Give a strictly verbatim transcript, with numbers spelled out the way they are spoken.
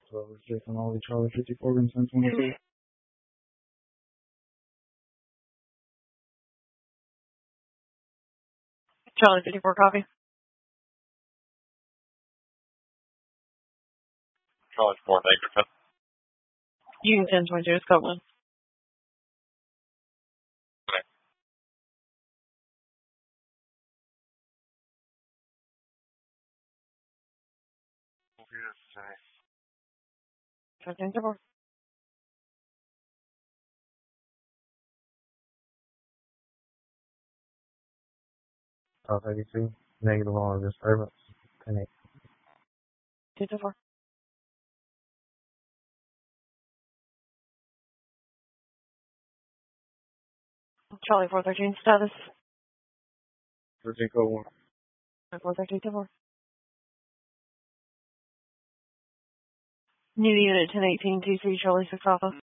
So it's Jason Ollie, Charlie fifty-four, Vincent twenty-two. Charlie fifty-four, copy. Charlie four, negative ten. Union ten twenty-two, it's code one. fifteen four. South eighty-two, negative on disturbance. Connect. two two four. Charlie four thirteen, status. thirteen code one. four thirteen two four. New unit ten eighteen, T three, Charlie six Alpha.